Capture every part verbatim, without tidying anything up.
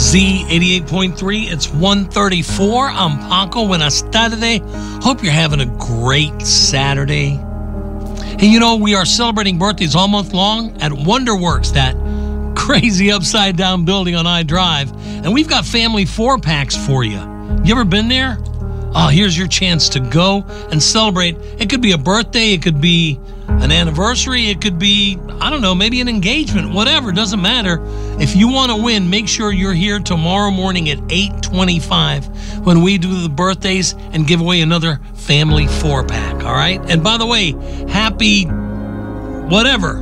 Z eighty-eight point three. It's one thirty-four. I'm Paco. Buenas tardes. Hope you're having a great Saturday. Hey, you know, we are celebrating birthdays all month long at Wonderworks, that crazy upside-down building on I Drive. And we've got family four-packs for you. You ever been there? Oh, here's your chance to go and celebrate. It could be a birthday. It could be an anniversary. It could be, I don't know, maybe an engagement. Whatever, doesn't matter. If you want to win, make sure you're here tomorrow morning at eight twenty-five when we do the birthdays and give away another family four-pack, all right? And by the way, happy whatever.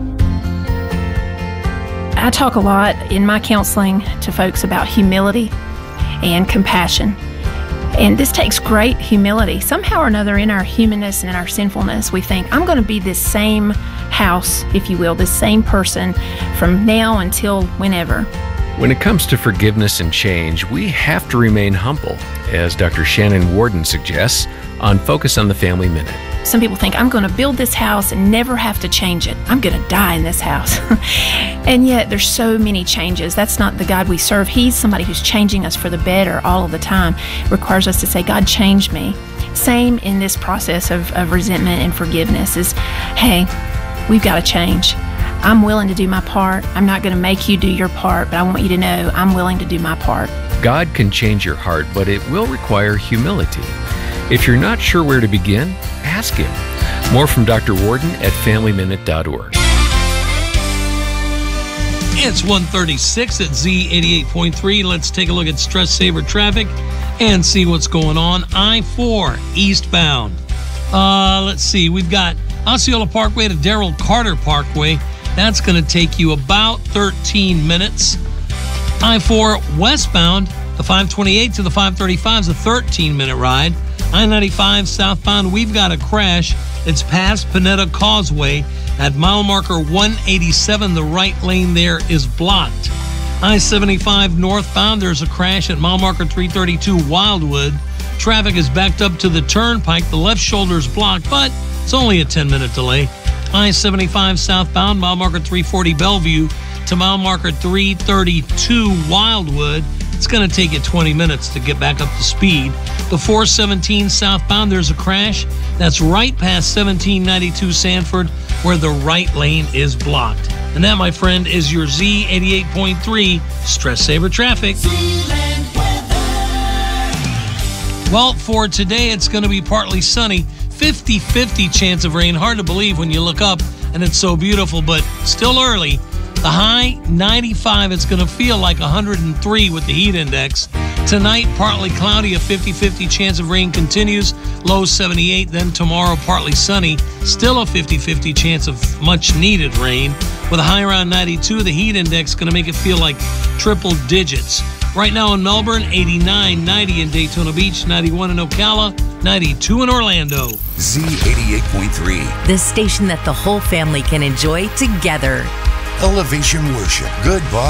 I talk a lot in my counseling to folks about humility and compassion. And this takes great humility. Somehow or another in our humanness and in our sinfulness, we think, I'm going to be this same house, if you will, this same person from now until whenever. When it comes to forgiveness and change, we have to remain humble, as Doctor Shannon Worden suggests on Focus on the Family Minute. Some people think, I'm going to build this house and never have to change it. I'm going to die in this house. And yet there's so many changes. That's not the God we serve. He's somebody who's changing us for the better all of the time. It requires us to say, God, change me. Same in this process of, of resentment and forgiveness is, hey, we've got to change. I'm willing to do my part. I'm not going to make you do your part, but I want you to know I'm willing to do my part. God can change your heart, but it will require humility. If you're not sure where to begin, ask Him. More from Doctor Worden at family minute dot org. It's one thirty-six at Z eighty-eight point three. Let's take a look at Stress Saver traffic and see what's going on. I four eastbound. Uh, let's see. We've got Osceola Parkway to Darrell Carter Parkway. That's going to take you about thirteen minutes. I four westbound, the five twenty-eight to the five thirty-five is a thirteen-minute ride. I ninety-five southbound, we've got a crash. It's past Panetta Causeway. At mile marker one eighty-seven, the right lane there is blocked. I seventy-five northbound, there's a crash at mile marker three thirty-two Wildwood. Traffic is backed up to the turnpike. The left shoulder is blocked, but it's only a ten-minute delay. I seventy-five southbound, mile marker three forty Bellevue to mile marker three thirty-two Wildwood. It's going to take you twenty minutes to get back up to speed. The four seventeen southbound, there's a crash. That's right past seventeen ninety-two Sanford, where the right lane is blocked. And that, my friend, is your Z eighty-eight point three Stress Saver Traffic. Well, for today, it's going to be partly sunny. fifty-fifty chance of rain. Hard to believe when you look up and it's so beautiful, but still early. The high, ninety-five. It's going to feel like one hundred three with the heat index. Tonight, partly cloudy, a fifty-fifty chance of rain continues. Low seventy-eight. Then tomorrow, partly sunny. Still a fifty-fifty chance of much-needed rain. With a high around ninety-two, the heat index is going to make it feel like triple digits. Right now in Melbourne, eighty-nine, ninety in Daytona Beach, ninety-one in Ocala, ninety-two in Orlando. Z eighty-eight point three. The station that the whole family can enjoy together. Elevation Worship. Good vibes.